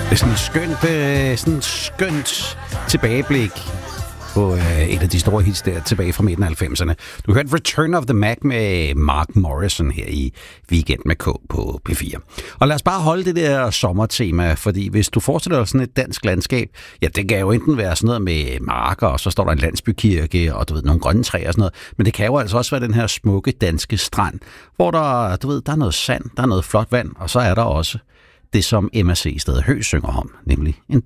Det er sådan et skønt tilbageblik på et af de store hits der tilbage fra midten af 90'erne. Du hørte Return of the Mac med Mark Morrison her i Weekend med K på P4. Og lad os bare holde det der sommertema, fordi hvis du forestiller dig sådan et dansk landskab, ja, det kan jo enten være sådan noget med marker, og så står der en landsbykirke, og du ved, nogle grønne træer og sådan noget, men det kan jo altså også være den her smukke danske strand, hvor der, du ved, der er noget sand, der er noget flot vand, og så er der også det, som Emma C. Stede Høgh synger om, nemlig en